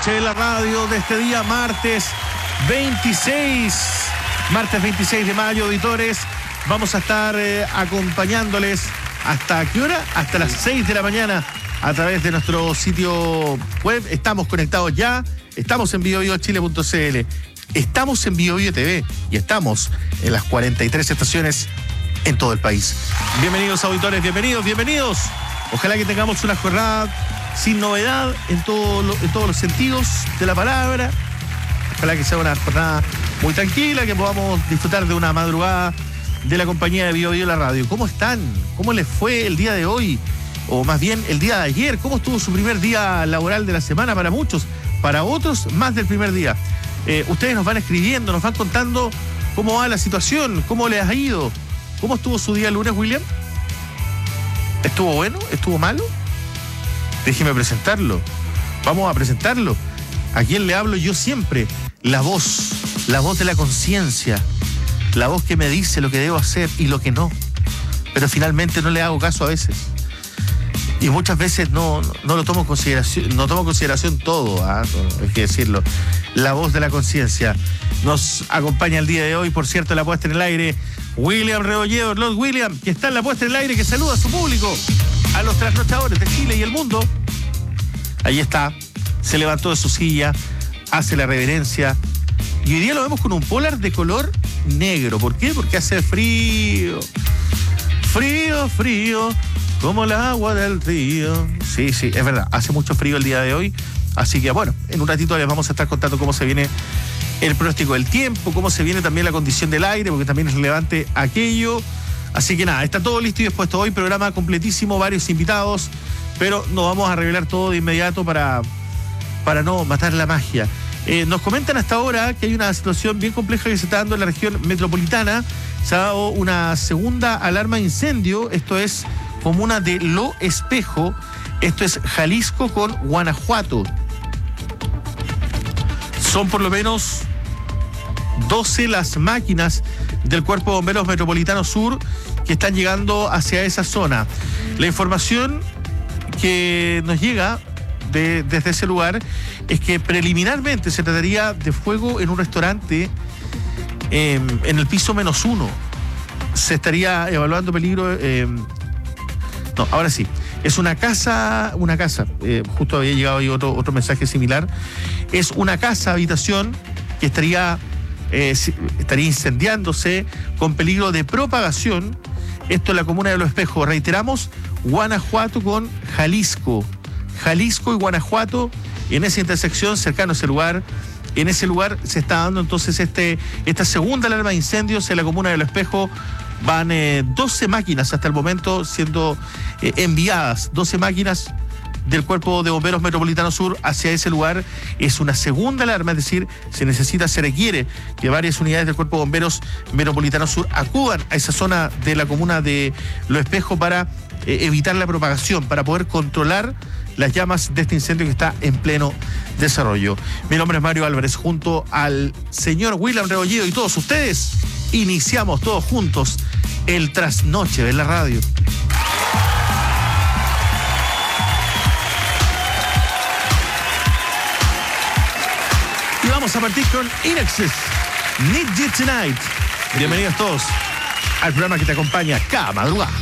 noche de la radio de este día, martes 26 de mayo, auditores. Vamos a estar acompañándoles ¿hasta qué hora? Hasta las 6 de la mañana a través de nuestro sitio web. Estamos conectados ya, estamos en biobiochile.cl, estamos en BioBio TV y estamos en las 43 estaciones en todo el país. Bienvenidos, auditores, bienvenidos. Ojalá que tengamos una jornada sin novedad en todos los sentidos de la palabra. Ojalá que sea una jornada muy tranquila, que podamos disfrutar de una madrugada de la compañía de BioBio La Radio. ¿Cómo están? ¿Cómo les fue el día de hoy? O más bien el día de ayer. ¿Cómo estuvo su primer día laboral de la semana para muchos? Para otros, más del primer día. Ustedes nos van escribiendo, nos van contando cómo va la situación, cómo les ha ido. ¿Cómo estuvo su día el lunes, William? ¿Estuvo bueno? ¿Estuvo malo? Déjeme presentarlo. Vamos a presentarlo. ¿A quién le hablo yo siempre? La voz de la conciencia, la voz que me dice lo que debo hacer y lo que no. Pero finalmente no le hago caso a veces. Y muchas veces no lo tomo en consideración, no tomo en consideración todo, hay que decirlo. La voz de la conciencia nos acompaña el día de hoy, por cierto, la puesta en el aire, William Rebolledo, Lord William, que está en la puesta en el aire, que saluda a su público, a los trasnochadores de Chile y el mundo. Ahí está, se levantó de su silla, hace la reverencia, y hoy día lo vemos con un polar de color negro. ¿Por qué? Porque hace frío, como el agua del río. Sí, es verdad, hace mucho frío el día de hoy, así que bueno, en un ratito les vamos a estar contando cómo se viene el pronóstico del tiempo, cómo se viene también la condición del aire, porque también es relevante aquello. Así que nada, está todo listo y dispuesto hoy, programa completísimo, varios invitados, pero no vamos a revelar todo de inmediato para no matar la magia. Nos comentan hasta ahora que hay una situación bien compleja que se está dando en la región metropolitana. Se ha dado una segunda alarma de incendio, esto es comuna de Lo Espejo, esto es Jalisco con Guanajuato. Son por lo menos 12 las máquinas del Cuerpo de Bomberos Metropolitano Sur que están llegando hacia esa zona. La información que nos llega desde ese lugar es que preliminarmente se trataría de fuego en un restaurante en el piso -1. Se estaría evaluando peligro. No, ahora sí. Es una casa, justo había llegado ahí otro mensaje similar. Es una casa, habitación, que estaría incendiándose con peligro de propagación. Esto en la comuna de Los Espejos. Reiteramos, Guanajuato con Jalisco. Jalisco y Guanajuato, en esa intersección, cercano a ese lugar. En ese lugar se está dando entonces esta segunda alarma de incendios en la comuna de Los Espejos. Van 12 máquinas hasta el momento siendo enviadas, 12 máquinas del Cuerpo de Bomberos Metropolitano Sur hacia ese lugar. Es una segunda alarma, es decir, se requiere que varias unidades del Cuerpo de Bomberos Metropolitano Sur acudan a esa zona de la comuna de Los Espejos para evitar la propagación, para poder controlar las llamas de este incendio que está en pleno desarrollo. Mi nombre es Mario Álvarez, junto al señor William Rebolledo y todos ustedes, iniciamos todos juntos el trasnoche de la radio. Y vamos a partir con Inexes, Need You Tonight. Bienvenidos todos al programa que te acompaña cada madrugada.